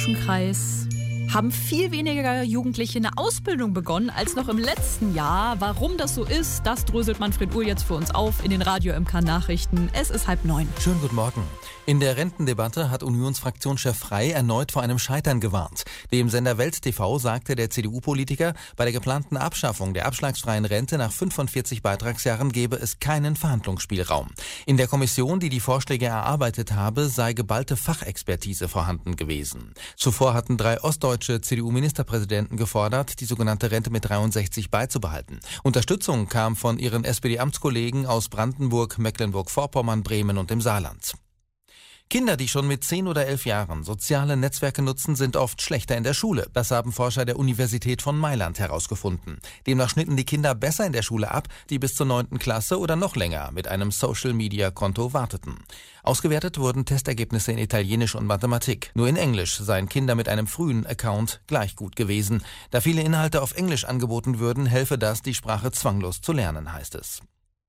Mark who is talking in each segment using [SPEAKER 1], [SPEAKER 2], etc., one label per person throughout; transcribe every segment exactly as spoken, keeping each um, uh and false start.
[SPEAKER 1] Kreis haben viel weniger Jugendliche eine Ausbildung begonnen als noch im letzten Jahr. Warum das so ist, das dröselt Manfred Uhl jetzt für uns auf in den Radio M K Nachrichten. Es ist halb neun.
[SPEAKER 2] Schönen guten Morgen. In der Rentendebatte hat Unionsfraktionschef Frey erneut vor einem Scheitern gewarnt. Dem Sender Welt T V sagte der C D U-Politiker, bei der geplanten Abschaffung der abschlagsfreien Rente nach fünfundvierzig Beitragsjahren gebe es keinen Verhandlungsspielraum. In der Kommission, die die Vorschläge erarbeitet habe, sei geballte Fachexpertise vorhanden gewesen. Zuvor hatten drei ostdeutsche C D U-Ministerpräsidenten gefordert, die sogenannte Rente mit dreiundsechzig beizubehalten. Unterstützung kam von ihren S P D-Amtskollegen aus Brandenburg, Mecklenburg-Vorpommern, Bremen und dem Saarland. Kinder, die schon mit zehn oder elf Jahren soziale Netzwerke nutzen, sind oft schlechter in der Schule. Das haben Forscher der Universität von Mailand herausgefunden. Demnach schnitten die Kinder besser in der Schule ab, die bis zur neunten Klasse oder noch länger mit einem Social-Media-Konto warteten. Ausgewertet wurden Testergebnisse in Italienisch und Mathematik. Nur in Englisch seien Kinder mit einem frühen Account gleich gut gewesen. Da viele Inhalte auf Englisch angeboten würden, helfe das, die Sprache zwanglos zu lernen, heißt es.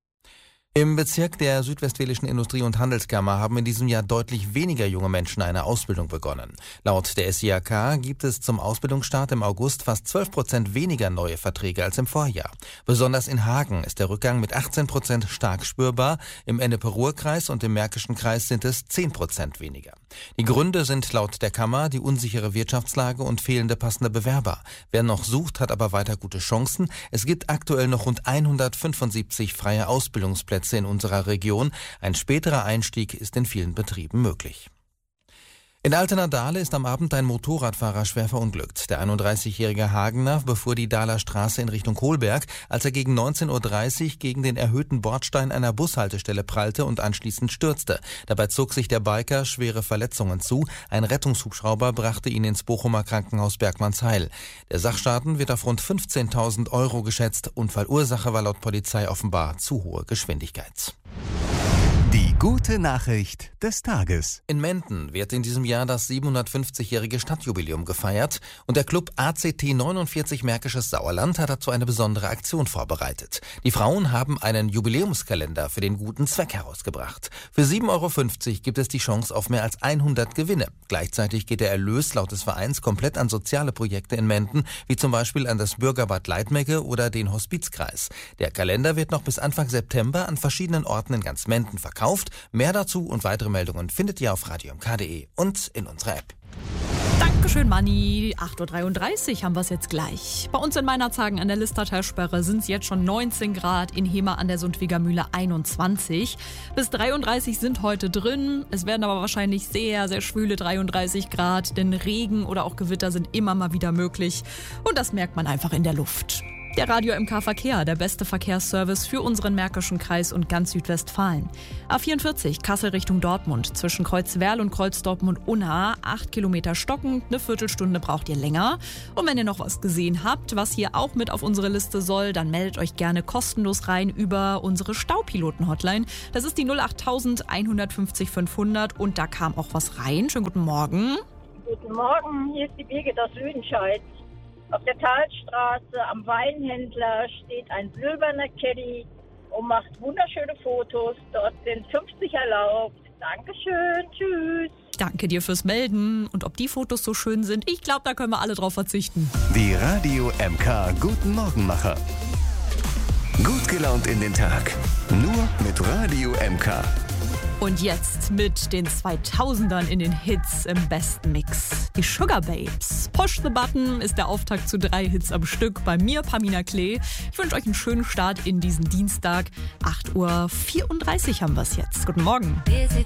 [SPEAKER 2] Im Bezirk der Südwestfälischen Industrie- und Handelskammer haben in diesem Jahr deutlich weniger junge Menschen eine Ausbildung begonnen. Laut der S I A K gibt es zum Ausbildungsstart im August fast zwölf Prozent weniger neue Verträge als im Vorjahr. Besonders in Hagen ist der Rückgang mit achtzehn Prozent stark spürbar. Im Ennepe-Ruhr-Kreis und im Märkischen Kreis sind es zehn Prozent weniger. Die Gründe sind laut der Kammer die unsichere Wirtschaftslage und fehlende passende Bewerber. Wer noch sucht, hat aber weiter gute Chancen. Es gibt aktuell noch rund hundertfünfundsiebzig freie Ausbildungsplätze in unserer Region. Ein späterer Einstieg ist in vielen Betrieben möglich. In Altena-Dahle ist am Abend ein Motorradfahrer schwer verunglückt. Der einunddreißigjährige Hagener befuhr die Dahler Straße in Richtung Kolberg, als er gegen neunzehn Uhr dreißig gegen den erhöhten Bordstein einer Bushaltestelle prallte und anschließend stürzte. Dabei zog sich der Biker schwere Verletzungen zu. Ein Rettungshubschrauber brachte ihn ins Bochumer Krankenhaus Bergmannsheil. Der Sachschaden wird auf rund fünfzehntausend Euro geschätzt. Unfallursache war laut Polizei offenbar zu hohe Geschwindigkeit.
[SPEAKER 3] Die gute Nachricht des Tages.
[SPEAKER 2] In Menden wird in diesem Jahr das siebenhundertfünfzigjährige Stadtjubiläum gefeiert und der Club A C T neunundvierzig Märkisches Sauerland hat dazu eine besondere Aktion vorbereitet. Die Frauen haben einen Jubiläumskalender für den guten Zweck herausgebracht. Für sieben Euro fünfzig gibt es die Chance auf mehr als hundert Gewinne. Gleichzeitig geht der Erlös laut des Vereins komplett an soziale Projekte in Menden, wie zum Beispiel an das Bürgerbad Leitmegge oder den Hospizkreis. Der Kalender wird noch bis Anfang September an verschiedenen Orten in ganz Menden verkauft. Mehr dazu und weitere Meldungen findet ihr auf radio m k punkt d e und in unserer App.
[SPEAKER 1] Dankeschön, Manni. acht Uhr dreiunddreißig haben wir es jetzt gleich. Bei uns in Meinerzhagen an der Listertalsperre sind es jetzt schon neunzehn Grad, in Hema an der Sundwiger Mühle einundzwanzig. Bis dreiunddreißig sind heute drin. Es werden aber wahrscheinlich sehr, sehr schwüle dreiunddreißig Grad, denn Regen oder auch Gewitter sind immer mal wieder möglich. Und das merkt man einfach in der Luft. Der Radio M K Verkehr, der beste Verkehrsservice für unseren Märkischen Kreis und ganz Südwestfalen. A vierundvierzig, Kassel Richtung Dortmund, zwischen Kreuzwerl und Kreuzdortmund-Unna, acht Kilometer stockend, eine Viertelstunde braucht ihr länger. Und wenn ihr noch was gesehen habt, was hier auch mit auf unsere Liste soll, dann meldet euch gerne kostenlos rein über unsere Staupiloten-Hotline. Das ist die null acht tausend einhundertfünfzig fünfhundert und da kam auch was rein. Schönen guten Morgen.
[SPEAKER 4] Guten Morgen, hier ist die Birgit aus Lüdenscheid. Auf der Talstraße am Weinhändler steht ein silberner Caddy und macht wunderschöne Fotos. Dort sind fünfzig erlaubt. Dankeschön, tschüss.
[SPEAKER 1] Danke dir fürs Melden. Und ob die Fotos so schön sind, ich glaube, da können wir alle drauf verzichten.
[SPEAKER 3] Die Radio M K Guten Morgenmacher. Gut gelaunt in den Tag. Nur mit Radio M K.
[SPEAKER 1] Und jetzt mit den zweitausendern in den Hits im besten Mix. Die Sugar Babes. Push the Button ist der Auftakt zu drei Hits am Stück. Bei mir, Pamina Klee. Ich wünsche euch einen schönen Start in diesen Dienstag. acht Uhr vierunddreißig haben wir es jetzt. Guten Morgen.